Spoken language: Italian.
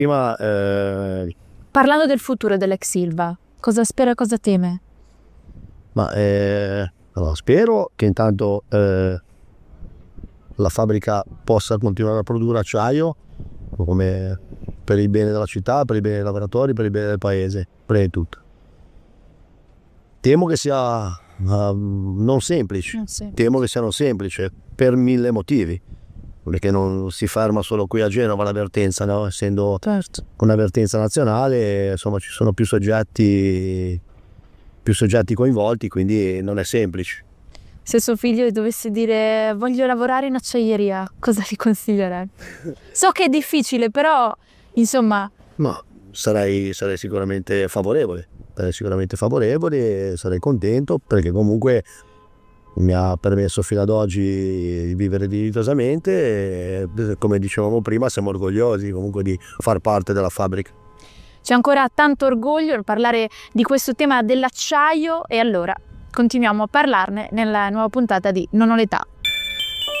prima, Parlando del futuro dell'ex Ilva, cosa spera e cosa teme? allora, spero che intanto la fabbrica possa continuare a produrre acciaio, come per il bene della città, per il bene dei lavoratori, per il bene del paese, prima di tutto. Temo che sia non semplice, temo che sia non semplice per 1000 motivi, perché non si ferma solo qui a Genova la vertenza, no? Essendo una vertenza nazionale, insomma ci sono più soggetti coinvolti, quindi non è semplice. Se suo figlio gli dovesse dire voglio lavorare in acciaieria, cosa gli consiglierei? So che è difficile, però insomma. Ma sarei sicuramente favorevole, e sarei contento, perché comunque mi ha permesso fino ad oggi di vivere dignitosamente e, come dicevamo prima, siamo orgogliosi comunque di far parte della fabbrica. C'è ancora tanto orgoglio nel parlare di questo tema dell'acciaio, e allora continuiamo a parlarne nella nuova puntata di Non ho l'età.